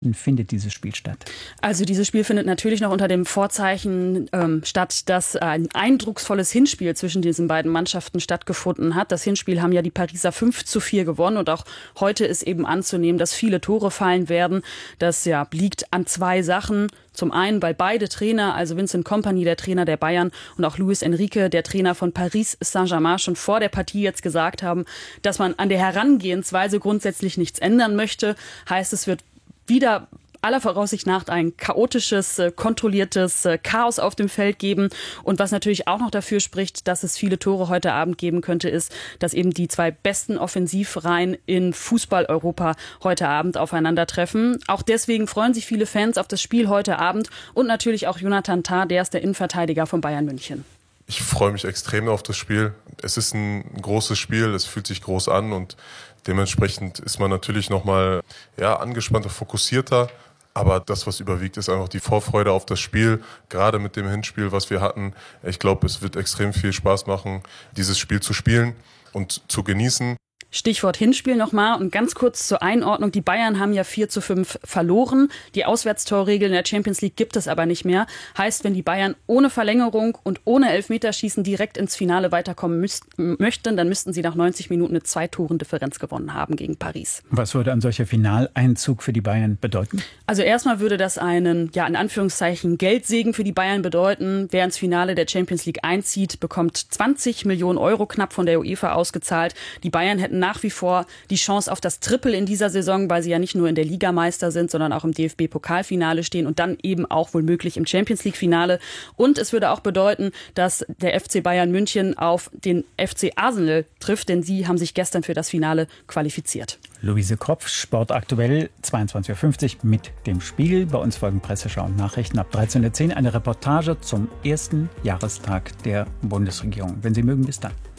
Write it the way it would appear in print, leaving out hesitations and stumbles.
findet dieses Spiel statt? Also dieses Spiel findet natürlich noch unter dem Vorzeichen statt, dass ein eindrucksvolles Hinspiel zwischen diesen beiden Mannschaften stattgefunden hat. Das Hinspiel haben ja die Pariser 5:4 gewonnen und auch heute ist eben anzunehmen, dass viele Tore fallen werden. Das liegt an zwei Sachen. Zum einen, weil beide Trainer, also Vincent Kompany, der Trainer der Bayern, und auch Luis Enrique, der Trainer von Paris Saint-Germain, schon vor der Partie jetzt gesagt haben, dass man an der Herangehensweise grundsätzlich nichts ändern möchte. Heißt, es wird wieder aller Voraussicht nach ein chaotisches, kontrolliertes Chaos auf dem Feld geben. Und was natürlich auch noch dafür spricht, dass es viele Tore heute Abend geben könnte, ist, dass eben die zwei besten Offensivreihen in Fußball-Europa heute Abend aufeinandertreffen. Auch deswegen freuen sich viele Fans auf das Spiel heute Abend und natürlich auch Jonathan Tah, der ist der Innenverteidiger von Bayern München. Ich freue mich extrem auf das Spiel. Es ist ein großes Spiel, es fühlt sich groß an und dementsprechend ist man natürlich nochmal angespannter, fokussierter. Aber das, was überwiegt, ist einfach die Vorfreude auf das Spiel. Gerade mit dem Hinspiel, was wir hatten. Ich glaube, es wird extrem viel Spaß machen, dieses Spiel zu spielen und zu genießen. Stichwort Hinspiel nochmal und ganz kurz zur Einordnung. Die Bayern haben ja 4:5 verloren. Die Auswärtstorregel in der Champions League gibt es aber nicht mehr. Heißt, wenn die Bayern ohne Verlängerung und ohne Elfmeterschießen direkt ins Finale weiterkommen möchten, dann müssten sie nach 90 Minuten eine 2-Toren-Differenz gewonnen haben gegen Paris. Was würde ein solcher Finaleinzug für die Bayern bedeuten? Also erstmal würde das einen, in Anführungszeichen, Geldsegen für die Bayern bedeuten. Wer ins Finale der Champions League einzieht, bekommt 20 Millionen Euro knapp von der UEFA ausgezahlt. Die Bayern hätten nach wie vor die Chance auf das Triple in dieser Saison, weil sie ja nicht nur in der Liga Meister sind, sondern auch im DFB-Pokalfinale stehen und dann eben auch womöglich im Champions-League-Finale. Und es würde auch bedeuten, dass der FC Bayern München auf den FC Arsenal trifft, denn sie haben sich gestern für das Finale qualifiziert. Luise Kropf, Sport aktuell, 22:50 Uhr mit dem Spiel. Bei uns folgen Presseschau und Nachrichten ab 13:10 Uhr. Eine Reportage zum ersten Jahrestag der Bundesregierung. Wenn Sie mögen, bis dann.